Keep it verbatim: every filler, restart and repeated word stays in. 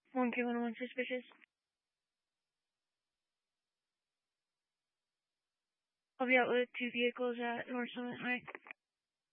one K one one suspicious. I'll be out with two vehicles at North Summit, right?